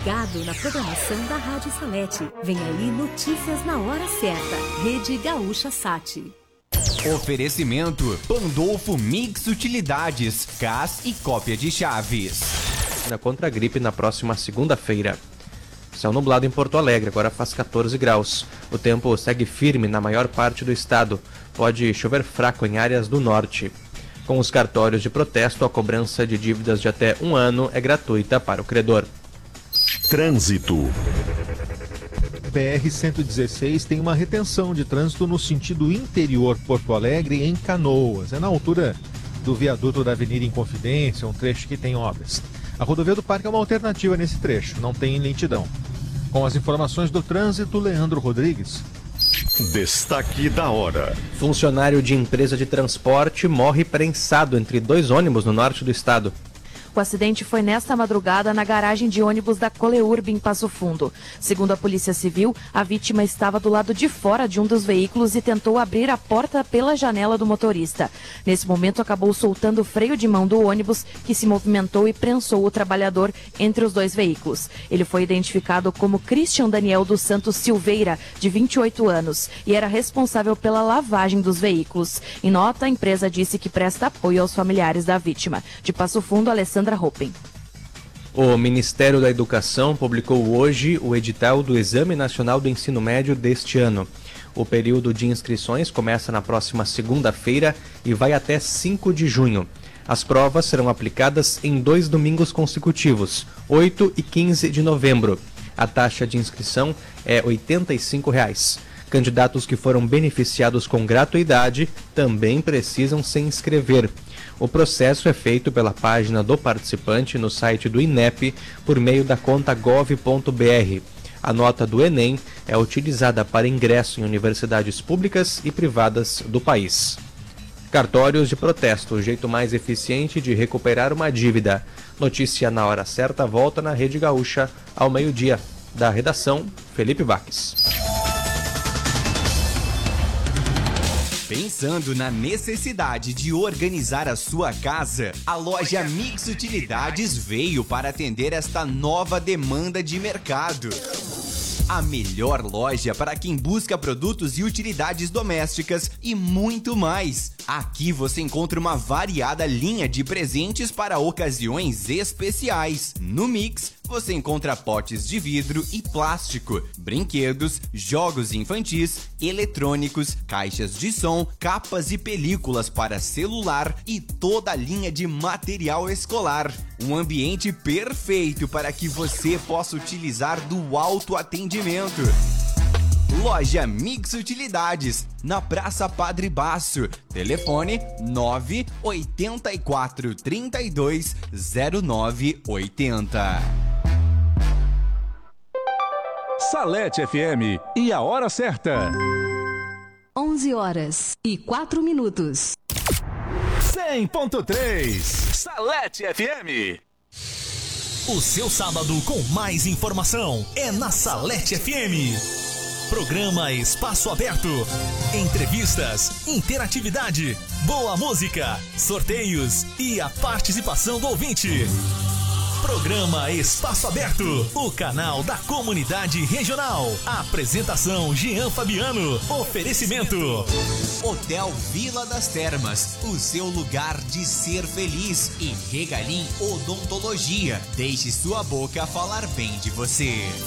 ligado na programação da Rádio Salete. Vem aí notícias na hora certa. Rede Gaúcha Sat. Oferecimento Pandolfo Mix Utilidades, gás e cópia de chaves. Contra a gripe na próxima segunda-feira. Céu nublado em Porto Alegre, agora faz 14 graus. O tempo segue firme na maior parte do estado. Pode chover fraco em áreas do norte. Com os cartórios de protesto, a cobrança de dívidas de até 1 ano é gratuita para o credor. Trânsito. BR-116 tem uma retenção de trânsito no sentido interior Porto Alegre, em Canoas. É na altura do viaduto da Avenida Inconfidência, um trecho que tem obras. A rodovia do Parque é uma alternativa nesse trecho, não tem lentidão. Com as informações do trânsito, Leandro Rodrigues. Destaque da hora. Funcionário de empresa de transporte morre prensado entre 2 ônibus no norte do estado. O acidente foi nesta madrugada na garagem de ônibus da Coleurb em Passo Fundo. Segundo a Polícia Civil, a vítima estava do lado de fora de um dos veículos e tentou abrir a porta pela janela do motorista. Nesse momento, acabou soltando o freio de mão do ônibus, que se movimentou e prensou o trabalhador entre os 2 veículos. Ele foi identificado como Christian Daniel dos Santos Silveira, de 28 anos, e era responsável pela lavagem dos veículos. Em nota, a empresa disse que presta apoio aos familiares da vítima. De Passo Fundo, Alessandra Hoppen. O Ministério da Educação publicou hoje o edital do Exame Nacional do Ensino Médio deste ano. O período de inscrições começa na próxima segunda-feira e vai até 5 de junho. As provas serão aplicadas em 2 domingos consecutivos, 8 e 15 de novembro. A taxa de inscrição é R$ 85. Candidatos que foram beneficiados com gratuidade também precisam se inscrever. O processo é feito pela página do participante no site do INEP por meio da conta gov.br. A nota do Enem é utilizada para ingresso em universidades públicas e privadas do país. Cartórios de protesto, o jeito mais eficiente de recuperar uma dívida. Notícia na hora certa volta na Rede Gaúcha ao meio-dia. Da redação, Felipe Baques. Pensando na necessidade de organizar a sua casa, a loja Mix Utilidades veio para atender esta nova demanda de mercado. A melhor loja para quem busca produtos e utilidades domésticas e muito mais. Aqui você encontra uma variada linha de presentes para ocasiões especiais. No Mix, você encontra potes de vidro e plástico, brinquedos, jogos infantis, eletrônicos, caixas de som, capas e películas para celular e toda a linha de material escolar. Um ambiente perfeito para que você possa utilizar do autoatendimento. Loja Mix Utilidades, na Praça Padre Baço. Telefone 984 32 0980. Salete FM e a hora certa. 11h04. 100.3 Salete FM. O seu sábado com mais informação é na Salete FM. Programa Espaço Aberto. Entrevistas, interatividade, boa música, sorteios e a participação do ouvinte. Programa Espaço Aberto, o canal da comunidade regional. Apresentação Jean Fabiano. Oferecimento Hotel Vila das Termas, o seu lugar de ser feliz. E Regalim Odontologia, deixe sua boca falar bem de você.